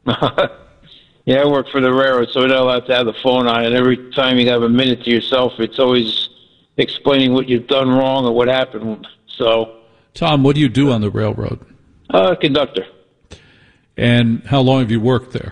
Yeah, I work for the railroad, so we're not allowed to have the phone on. And every time you have a minute to yourself, it's always explaining what you've done wrong or what happened. So, Tom, what do you do on the railroad? Conductor. And how long have you worked there?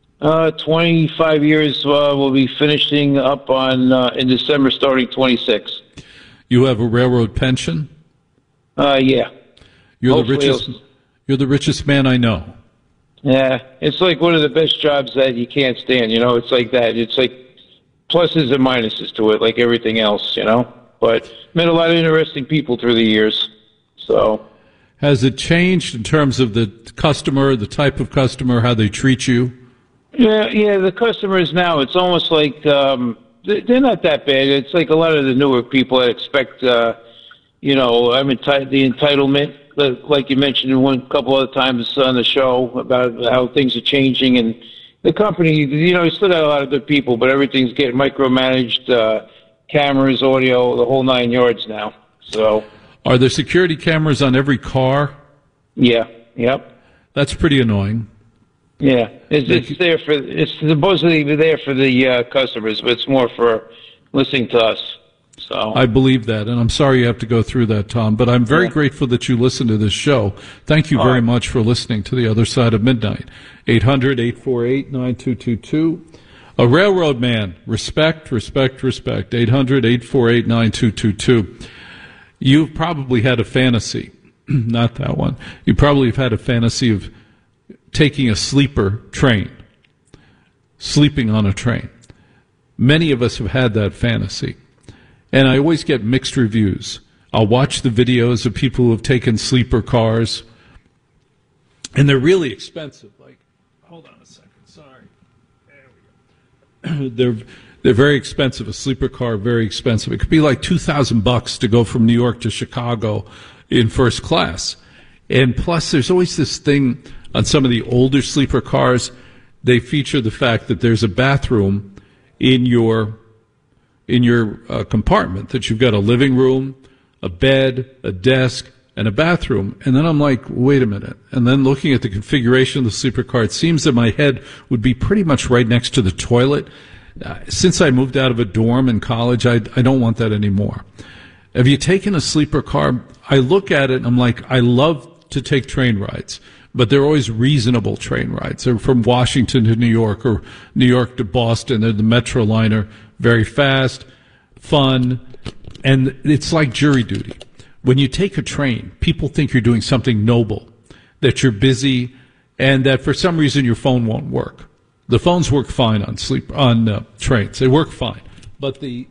25 years. We'll be finishing up on in December, starting 26. You have a railroad pension? Yeah. You're the richest man I know. Yeah, it's like one of the best jobs that you can't stand. It's like that. It's like pluses and minuses to it, like everything else. But met a lot of interesting people through the years. So, has it changed in terms of the customer, the type of customer, how they treat you? Yeah. The customers now, it's almost like they're not that bad. It's like a lot of the newer people that expect, the entitlement. Like you mentioned a couple other times on the show about how things are changing, and the company, you still got a lot of good people, but everything's getting micromanaged, cameras, audio, the whole 9 yards now. So, are there security cameras on every car? Yeah. Yep. That's pretty annoying. Yeah, it's supposedly there for the customers, but it's more for listening to us. So I believe that, and I'm sorry you have to go through that, Tom, but I'm very grateful that you listen to this show. Thank you very much for listening to The Other Side of Midnight. 800-848-9222. A railroad man. Respect, respect, respect. 800-848-9222. You've probably had a fantasy. Not that one. You probably have had a fantasy of taking a sleeper train. Sleeping on a train. Many of us have had that fantasy. And I always get mixed reviews. I'll watch the videos of people who have taken sleeper cars, and they're really expensive. Like, hold on a second. Sorry. There we go. They're very expensive. A sleeper car, very expensive. It could be like $2,000 to go from New York to Chicago in first class. And plus, there's always this thing on some of the older sleeper cars. They feature the fact that there's a bathroom in your compartment, that you've got a living room, a bed, a desk, and a bathroom. And then I'm like, wait a minute. And then looking at the configuration of the sleeper car, it seems that my head would be pretty much right next to the toilet. Since I moved out of a dorm in college, I don't want that anymore. Have you taken a sleeper car? I look at it and I'm like, I love to take train rides, but they're always reasonable train rides. They're from Washington to New York or New York to Boston. They're the Metroliner. Very fast, fun, and it's like jury duty. When you take a train, people think you're doing something noble, that you're busy, and that for some reason your phone won't work. The phones work fine on trains. They work fine, but the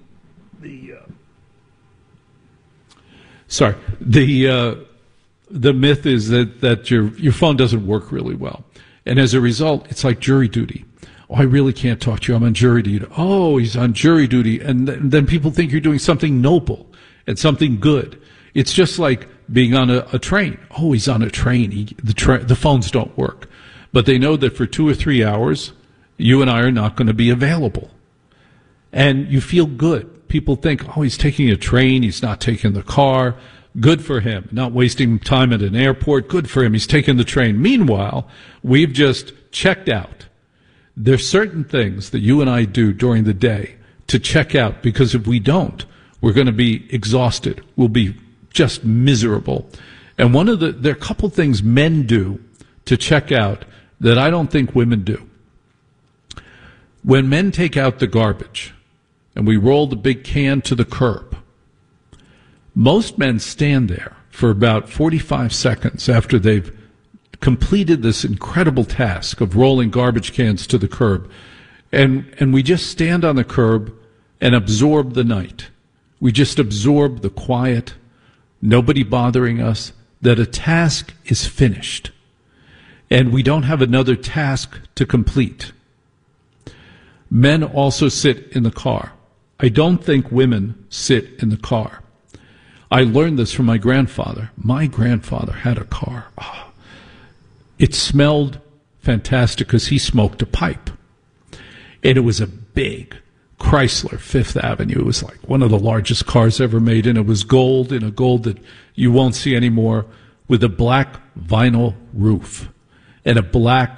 myth is that your phone doesn't work really well, and as a result, it's like jury duty. Oh, I really can't talk to you. I'm on jury duty. Oh, he's on jury duty. And then people think you're doing something noble and something good. It's just like being on a train. Oh, he's on a train. The phones don't work. But they know that for 2 or 3 hours, you and I are not going to be available. And you feel good. People think, oh, he's taking a train. He's not taking the car. Good for him. Not wasting time at an airport. Good for him. He's taking the train. Meanwhile, we've just checked out. There's certain things that you and I do during the day to check out, because if we don't, we're going to be exhausted. We'll be just miserable. And there are a couple things men do to check out that I don't think women do. When men take out the garbage and we roll the big can to the curb, most men stand there for about 45 seconds after they've completed this incredible task of rolling garbage cans to the curb. And we just stand on the curb and absorb the night. We just absorb the quiet, nobody bothering us, that a task is finished. And we don't have another task to complete. Men also sit in the car. I don't think women sit in the car. I learned this from my grandfather. My grandfather had a car. Oh. It smelled fantastic because he smoked a pipe. And it was a big Chrysler Fifth Avenue. It was like one of the largest cars ever made, and it was gold, in a gold that you won't see anymore, with a black vinyl roof and a black